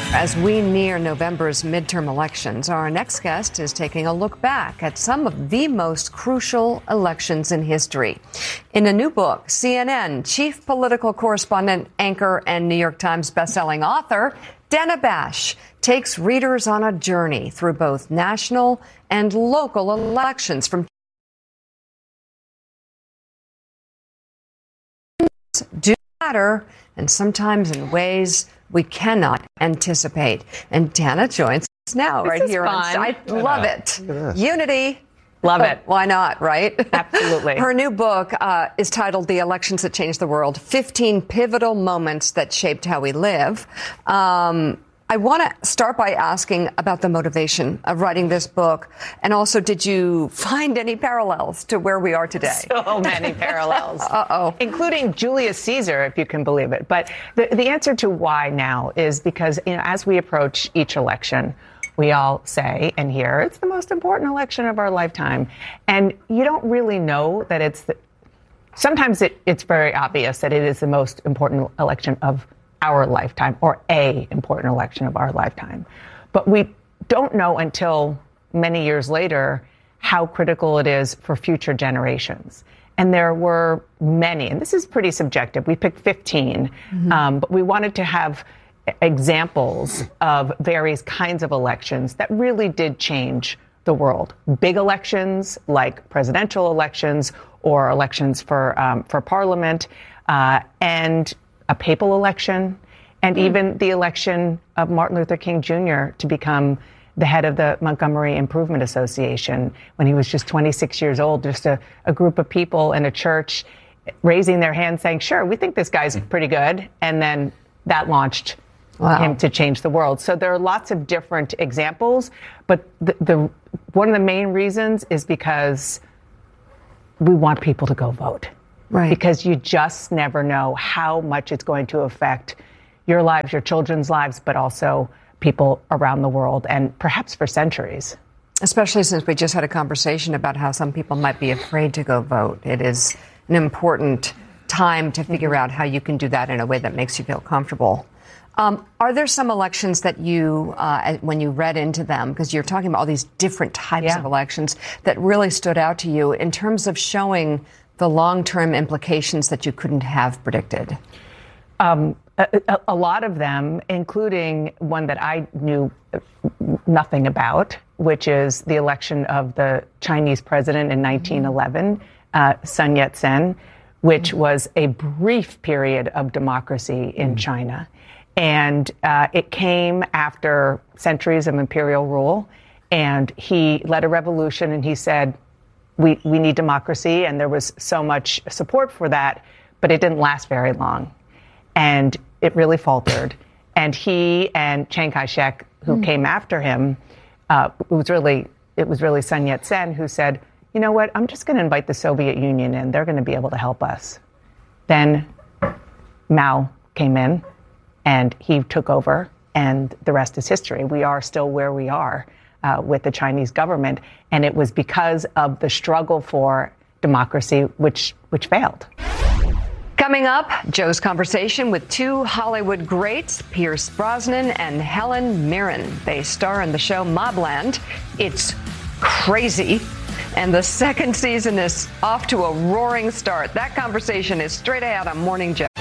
As we near November's midterm elections, our next guest is taking a look back at some of the most crucial elections in history. In a new book, CNN chief political correspondent, anchor, and New York Times bestselling author Dana Bash takes readers on a journey through both national and local elections from do matter, and sometimes in ways we cannot anticipate. And Dana joins us now right here on I love it. Unity. Love it. Why not, right? Absolutely. Her new book is titled The Elections That Changed the World, 15 Pivotal Moments That Shaped How We Live. I want to start by asking about the motivation of writing this book. And also, did you find any parallels to where we are today? So many parallels. Uh-oh. Including Julius Caesar, if you can believe it. But the answer to why now is because, as we approach each election, we all say and hear it's the most important election of our lifetime. And you don't really know that sometimes it's very obvious that it is the most important election of our lifetime, or a important election of our lifetime. But we don't know until many years later how critical it is for future generations. And there were many, and this is pretty subjective. We picked 15, but we wanted to have examples of various kinds of elections that really did change the world. Big elections like presidential elections or elections for parliament, and a papal election, and even the election of Martin Luther King Jr. to become the head of the Montgomery Improvement Association when he was just 26 years old, just a group of people in a church raising their hands saying, sure, we think this guy's pretty good. And then that launched him to change the world. So there are lots of different examples, but one of the main reasons is because we want people to go vote. Right. Because you just never know how much it's going to affect your lives, your children's lives, but also people around the world, and perhaps for centuries. Especially since we just had a conversation about how some people might be afraid to go vote. It is an important time to figure out how you can do that in a way that makes you feel comfortable. Are there some elections that you, when you read into them, because you're talking about all these different types of elections, that really stood out to you in terms of showing the long-term implications that you couldn't have predicted? A lot of them, including one that I knew nothing about, which is the election of the Chinese president in 1911, Sun Yat-sen, which was a brief period of democracy in China. And it came after centuries of imperial rule. And he led a revolution, and he said, we need democracy, and there was so much support for that, but it didn't last very long. And it really faltered. And he and Chiang Kai-shek, who came after him, it was really Sun Yat-sen who said, you know what, I'm just going to invite the Soviet Union in. They're going to be able to help us. Then Mao came in, and he took over, and the rest is history. We are still where we are with the Chinese government, and it was because of the struggle for democracy, which failed. Coming up, Joe's conversation with two Hollywood greats, Pierce Brosnan and Helen Mirren. They star in the show Mobland. It's crazy, and the second season is off to a roaring start. That conversation is straight ahead on Morning Joe.